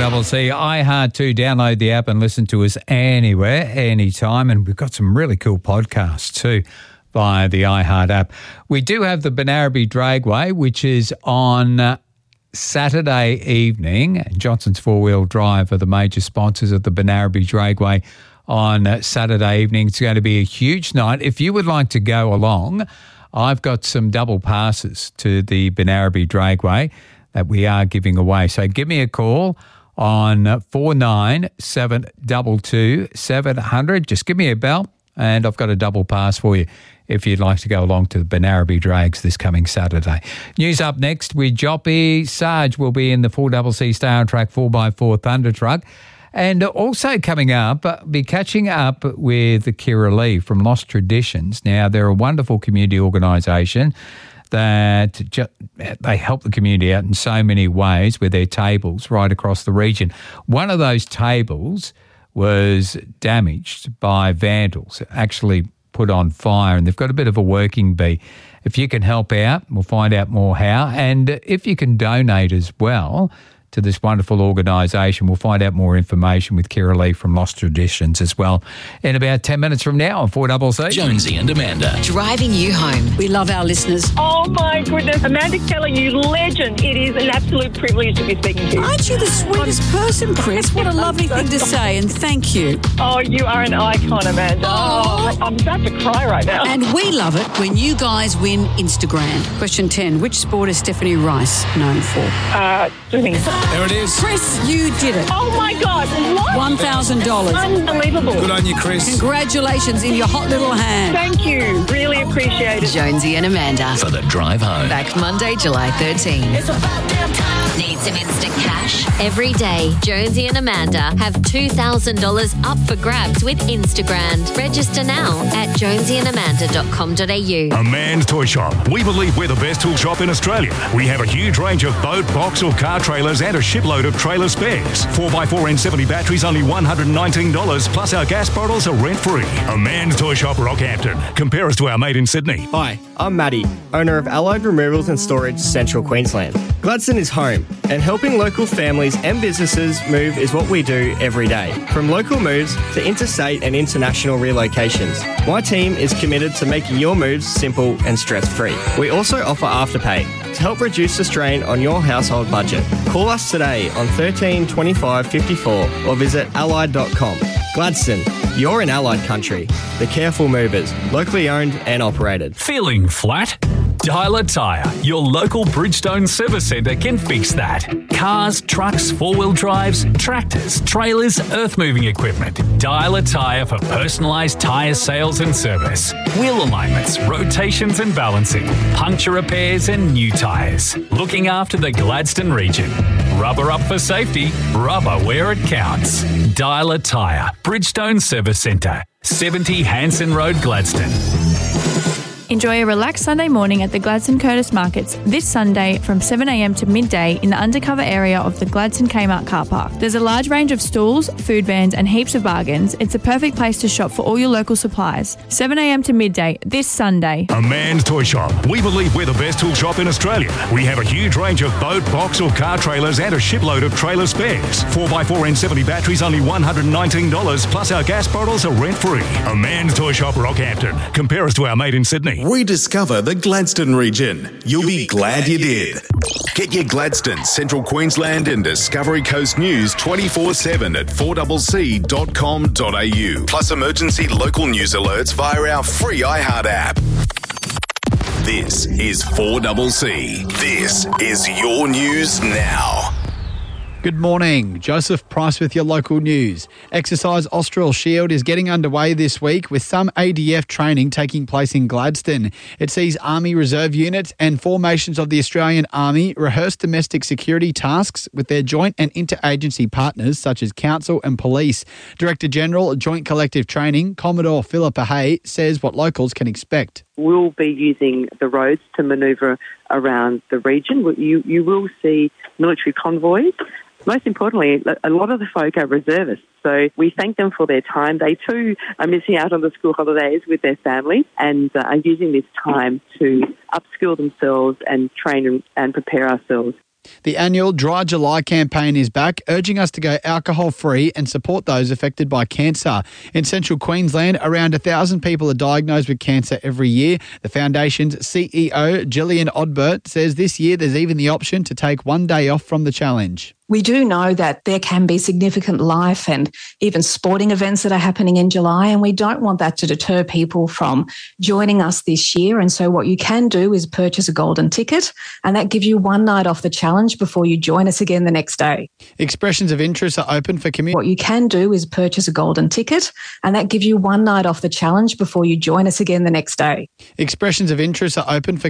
4CC iHeart 2. Download the app and listen to us anywhere, anytime. And we've got some really cool podcasts too via the iHeart app. We do have the Benarabi Dragway, which is on Saturday evening. Johnson's Four-Wheel Drive are the major sponsors of the Benarabi Dragway on Saturday evening. It's going to be a huge night. If you would like to go along, I've got some double passes to the Benarabi Dragway that we are giving away. So give me a call on 4972 700. Just give me a bell and I've got a double pass for you if you'd like to go along to the Benarabi Drags this coming Saturday. News up next with Joppy. Sarge will be in the 4CC Star Track 4x4 Thunder Truck. And also coming up, be catching up with Kira Lee from Lost Traditions. Now, they're a wonderful community organisation that they help the community out in so many ways with their tables right across the region. One of those tables was damaged by vandals, actually put on fire, and they've got a bit of a working bee. If you can help out, we'll find out more how. And if you can donate as well to this wonderful organisation, we'll find out more information with Kira Lee from Lost Traditions as well in about 10 minutes from now on 4CC. Jonesy and Amanda. Driving you home. We love our listeners. Oh my goodness. Amanda Keller, you legend. It is an absolute privilege to be speaking to you. Aren't you the sweetest person, Chris? What a lovely thing to say, and thank you. Oh, you are an icon, Amanda. Oh, I'm about to cry right now. And we love it when you guys win Instagram. Question 10. Which sport is Stephanie Rice known for? Swimming. There it is. Chris, you did it. Oh my God. What? $1,000. Unbelievable. Good on you, Chris. Congratulations in your hot little hand. Thank you. Really appreciate it. Jonesy and Amanda. For the drive home. Back Monday, July 13. Need some instant cash? Every day, Jonesy and Amanda have $2,000 up for grabs with Instagram. Register now at jonesyandamanda.com.au. Amanda Toy Shop. We believe we're the best tool shop in Australia. We have a huge range of boat, box or car trailers and a shipload of trailer spares. 4x4 N70 batteries only $119, plus our gas bottles are rent-free. Amanda Toy Shop, Rockhampton. Compare us to our mate in Sydney. Hi, I'm Maddie, owner of Allied Removals and Storage, Central Queensland. Gladstone is home, and helping local families and businesses move is what we do every day. From local moves to interstate and international relocations, my team is committed to making your moves simple and stress-free. We also offer Afterpay to help reduce the strain on your household budget. Call us today on 13 25 54 or visit allied.com. Gladstone, you're in Allied country. The Careful Movers, locally owned and operated. Feeling flat? Dialer Tyre, your local Bridgestone service centre can fix that. Cars, trucks, four-wheel drives, tractors, trailers, earth-moving equipment. Dialer Tyre for personalised tyre sales and service. Wheel alignments, rotations and balancing, puncture repairs and new tyres. Looking after the Gladstone region. Rubber up for safety, rubber where it counts. Dialer Tyre, Bridgestone Service Centre, 70 Hanson Road, Gladstone. Enjoy a relaxed Sunday morning at the Gladstone Curtis Markets this Sunday from 7am to midday in the undercover area of the Gladstone Kmart car park. There's a large range of stalls, food vans and heaps of bargains. It's a perfect place to shop for all your local supplies. 7am to midday this Sunday. Amanda Toy Shop. We believe we're the best tool shop in Australia. We have a huge range of boat, box or car trailers and a shipload of trailer spares. 4x4 N70 batteries only $119, plus our gas bottles are rent-free. Amanda Toy Shop, Rockhampton. Compare us to our mate in Sydney. Rediscover the Gladstone region. You'll be glad you did. Get your Gladstone, Central Queensland and Discovery Coast news 24/7 at 4CC.com.au. Plus emergency local news alerts via our free iHeart app. This is 4CC. This is your news now. Good morning. Joseph Price with your local news. Exercise Austral Shield is getting underway this week with some ADF training taking place in Gladstone. It sees Army Reserve units and formations of the Australian Army rehearse domestic security tasks with their joint and interagency partners such as Council and Police. Director General Joint Collective Training, Commodore Philippa Hay, says what locals can expect. We'll be using the roads to manoeuvre around the region. You will see military convoys. Most importantly, a lot of the folk are reservists, so we thank them for their time. They too are missing out on the school holidays with their families and are using this time to upskill themselves and train and prepare ourselves The annual Dry July campaign is back, urging us to go alcohol-free and support those affected by cancer. In central Queensland, around 1,000 people are diagnosed with cancer every year. The foundation's CEO, Gillian Odbert, says this year there's even the option to take one day off from the challenge. We do know that there can be significant life and even sporting events that are happening in July, and we don't want that to deter people from joining us this year. And so what you can do is purchase a golden ticket, and that gives you one night off the challenge before you join us again the next day. Expressions of interest are open for community. What you can do is purchase a golden ticket, and that gives you one night off the challenge before you join us again the next day. Expressions of interest are open for